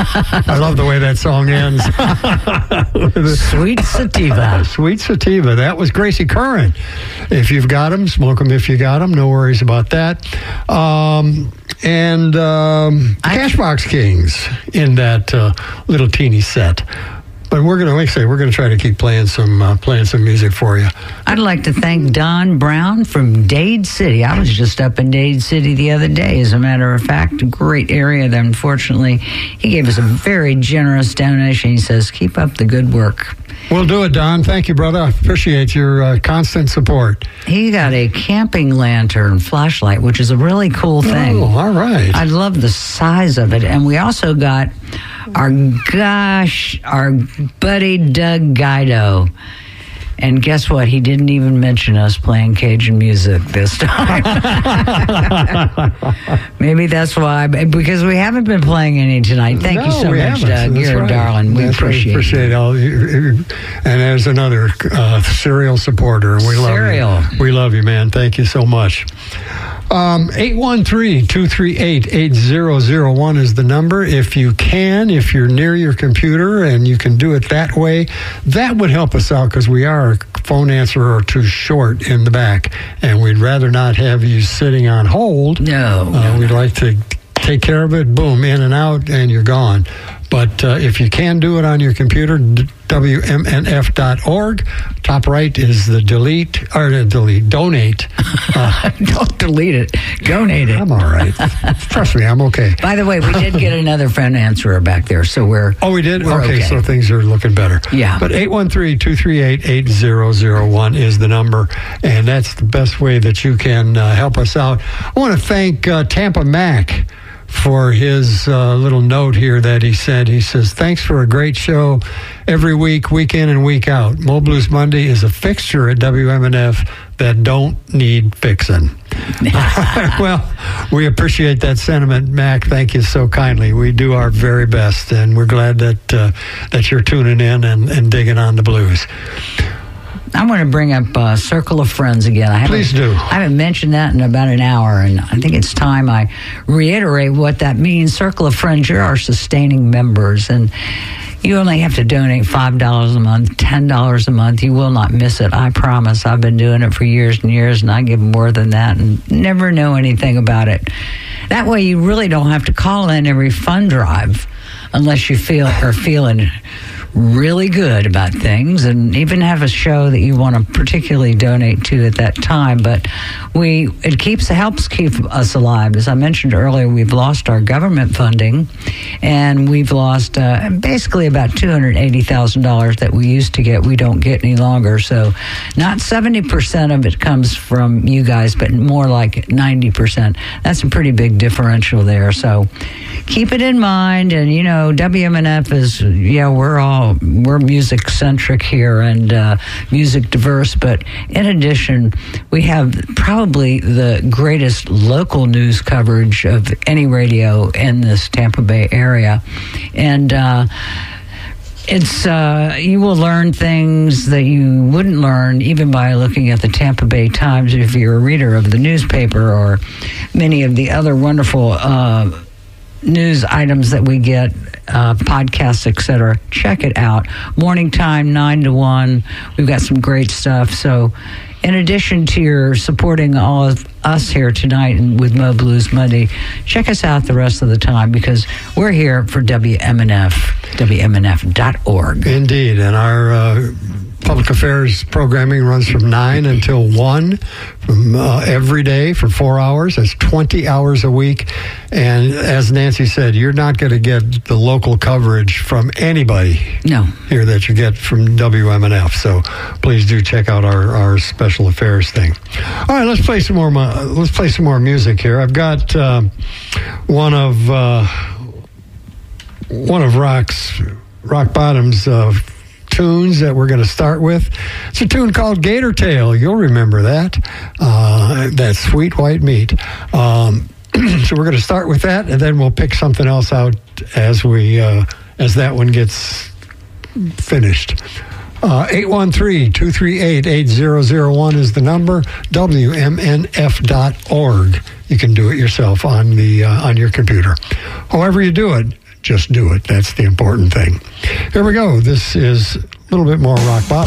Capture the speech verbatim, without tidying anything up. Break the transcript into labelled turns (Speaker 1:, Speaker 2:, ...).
Speaker 1: I love the way that song ends.
Speaker 2: Sweet Sativa.
Speaker 1: Sweet Sativa. That was Gracie Curran. If you've got them, smoke them if you got them. No worries about that. Um, and um, Cashbox Kings in that uh, little teeny set. But we're going to, like I say, we're going to try to keep playing some uh, playing some music for you.
Speaker 2: I'd like to thank Don Brown from Dade City. I was just up in Dade City the other day, as a matter of fact. A great area that, unfortunately, he gave us a very generous donation. He says, keep up the good work.
Speaker 1: We'll do it, Don. Thank you, brother. I appreciate your uh, constant support.
Speaker 2: He got a camping lantern flashlight, which is a really cool thing.
Speaker 1: Oh, all right.
Speaker 2: I love the size of it. And we also got our gosh, our buddy Doug Guido. And guess what? He didn't even mention us playing Cajun music this time. Maybe that's why, because we haven't been playing any tonight. Thank
Speaker 1: no,
Speaker 2: you so
Speaker 1: much,
Speaker 2: haven't. Doug.
Speaker 1: That's
Speaker 2: You're
Speaker 1: right.
Speaker 2: a darling. We
Speaker 1: that's
Speaker 2: appreciate,
Speaker 1: right. appreciate
Speaker 2: it.
Speaker 1: all. And there's another uh, serial supporter. We love
Speaker 2: Serial.
Speaker 1: you. We love you, man. Thank you so much. Um, eight one three, two three eight, eight zero zero one is the number. If you can, if you're near your computer and you can do it that way, that would help us out, because we are a phone answer or two short in the back, and we'd rather not have you sitting on hold.
Speaker 2: No.
Speaker 1: Uh,
Speaker 2: no
Speaker 1: we'd
Speaker 2: no.
Speaker 1: like to take care of it, boom, in and out, and you're gone. But uh, if you can do it on your computer, W M N F dot org. Top right is the delete, or the delete, donate. Uh,
Speaker 2: Don't delete it. Donate it.
Speaker 1: I'm all right. Trust me, I'm okay.
Speaker 2: By the way, we did get another phone answerer back there, so we're
Speaker 1: Oh, we did?
Speaker 2: we're
Speaker 1: Okay,
Speaker 2: okay,
Speaker 1: so things are looking better.
Speaker 2: Yeah.
Speaker 1: But eight one three, two three eight, eight zero zero one is the number, and that's the best way that you can uh, help us out. I want to thank uh, Tampa Mac for his uh, little note here that he said. He says, thanks for a great show every week, week in and week out. Mo Blues Monday is a fixture at W M N F that don't need fixing. Well, we appreciate that sentiment, Mac. Thank you so kindly. We do our very best, and we're glad that uh, that you're tuning in and, and digging on the blues.
Speaker 2: I want to bring up uh, Circle of Friends again. I
Speaker 1: Please do.
Speaker 2: I haven't mentioned that in about an hour, and I think it's time I reiterate what that means. Circle of Friends, you're our sustaining members, and you only have to donate five dollars a month, ten dollars a month. You will not miss it, I promise. I've been doing it for years and years, and I give more than that and never know anything about it. That way you really don't have to call in every fund drive unless you feel are feeling really good about things, and even have a show that you want to particularly donate to at that time. But we it keeps helps keep us alive. As I mentioned earlier, we've lost our government funding, and we've lost uh, basically about two hundred eighty thousand dollars that we used to get. We don't get any longer. So not seventy percent of it comes from you guys, but more like ninety percent. That's a pretty big differential there. So keep it in mind. And, you know, W M N F is, yeah, we're all we're music centric here and uh, music diverse, but in addition, we have probably the greatest local news coverage of any radio in this Tampa Bay area. And uh, it's uh, you will learn things that you wouldn't learn even by looking at the Tampa Bay Times if you're a reader of the newspaper, or many of the other wonderful uh, news items that we get, uh, podcasts, et cetera. Check it out. Morning time, nine to one. We've got some great stuff. So in addition to your supporting all of us here tonight and with Mo Blues Monday, check us out the rest of the time, because we're here for W M N F, W M N F dot org.
Speaker 1: Indeed, and our uh, public affairs programming runs from nine until one, from uh, every day for four hours. That's twenty hours a week. And as Nancy said, you're not going to get the local coverage from anybody
Speaker 2: No.
Speaker 1: here that you get from W M N F. So please do check out our, our special affairs thing. All right, let's play some more. Uh, let's play some more music here. I've got uh, one of uh, one of Rock's Rock Bottom's Uh, tunes that we're going to start with. It's a tune called Gator Tail. You'll remember that. Uh, that sweet white meat. Um, so we're going to start with that, and then we'll pick something else out as we uh, as that one gets finished. Uh, eight one three, two three eight, eight zero zero one is the number. W M N F dot org. You can do it yourself on the uh, on your computer. However you do it, Just do it. That's the important thing. Here we go. This is a little bit more rock bottom.